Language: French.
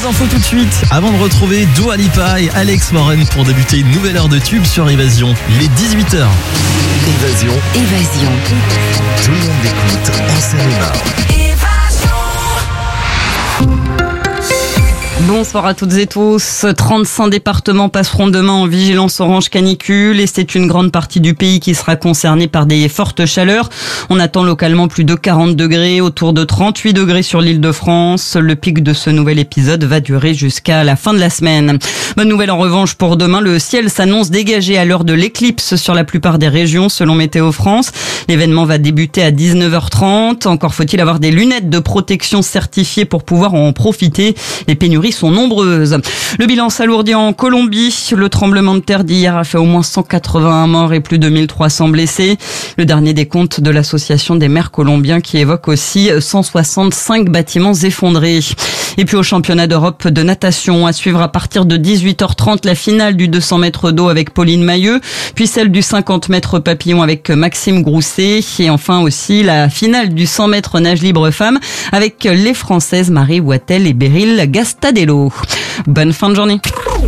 infos tout de suite, avant de retrouver Dua Lipa et Alex Moren pour débuter une nouvelle heure de tube sur Évasion. Il est 18h. Évasion. Tout le monde l'écoute en Seine-et-Marne. Bonsoir à toutes et tous. 35 départements passeront demain en vigilance orange canicule et c'est une grande partie du pays qui sera concernée par des fortes chaleurs. On attend localement plus de 40 degrés, autour de 38 degrés sur l'Île-de-France. Le pic de ce nouvel épisode va durer jusqu'à la fin de la semaine. Bonne nouvelle en revanche pour demain, le ciel s'annonce dégagé à l'heure de l'éclipse sur la plupart des régions selon Météo France. L'événement va débuter à 19h30. Encore faut-il avoir des lunettes de protection certifiées pour pouvoir en profiter. Les pénuries sont nombreuses. Le bilan s'alourdit en Colombie. Le tremblement de terre d'hier a fait au moins 181 morts et plus de 1300 blessés. Le dernier décompte de l'Association des maires colombiens qui évoque aussi 165 bâtiments effondrés. Et puis au championnat d'Europe de natation, à suivre à partir de 18h30 la finale du 200 mètres d'eau avec Pauline Mailleux, puis celle du 50 mètres papillon avec Maxime Grousset et enfin aussi la finale du 100 mètres nage libre femme avec les Françaises Marie Wattel et Beryl Gastadello. Bonne fin de journée.